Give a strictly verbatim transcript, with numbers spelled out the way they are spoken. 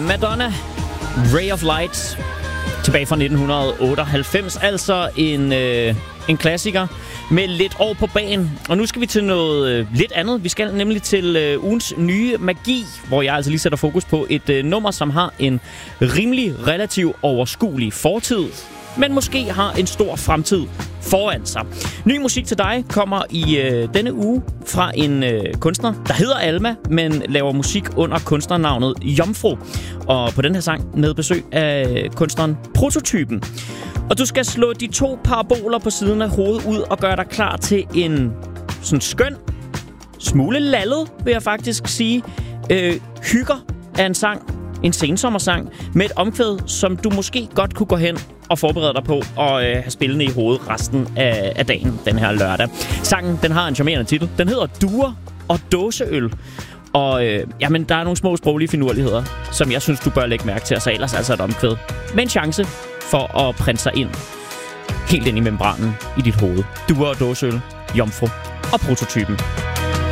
Madonna, Ray of Light, tilbage fra nitten otteoghalvfems. Altså en, øh, en klassiker med lidt år på bagen. Og nu skal vi til noget øh, lidt andet. Vi skal nemlig til øh, ugens nye magi, hvor jeg altså lige sætter fokus på et øh, nummer, som har en rimelig relativt overskuelig fortid, men måske har en stor fremtid foran sig. Ny musik til dig kommer i øh, denne uge fra en øh, kunstner, der hedder Alma, men laver musik under kunstnernavnet Jomfru. Og på den her sang med besøg af kunstneren Prototypen. Og du skal slå de to paraboler på siden af hovedet ud og gøre dig klar til en sådan skøn, smule lallet, vil jeg faktisk sige, øh, hygger af en sang, en sensommersang, med et omkvæd, som du måske godt kunne gå hen og forberede dig på at øh, have spillende i hovedet resten af, af dagen, den her lørdag. Sangen, den har en charmerende titel. Den hedder Duer og dåseøl. Og øh, jamen, der er nogle små sproglige finurligheder, som jeg synes, du bør lægge mærke til, og så ellers altså et omkvæd med en chance for at printe sig ind helt ind i membranen i dit hoved. Duer og dåseøl, Jomfru og Prototypen.